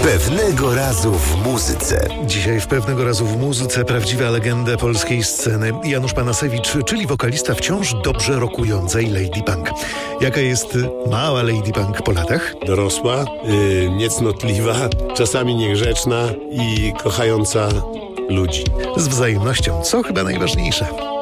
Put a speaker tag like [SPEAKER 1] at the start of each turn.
[SPEAKER 1] Pewnego razu w muzyce.
[SPEAKER 2] Dzisiaj w Pewnego razu w muzyce prawdziwa legenda polskiej sceny Janusz Panasewicz, czyli wokalista wciąż dobrze rokującej Lady Punk. Jaka jest mała Lady Punk po latach?
[SPEAKER 3] Dorosła, niecnotliwa, czasami niegrzeczna i kochająca ludzi.
[SPEAKER 2] Z wzajemnością, co chyba najważniejsze.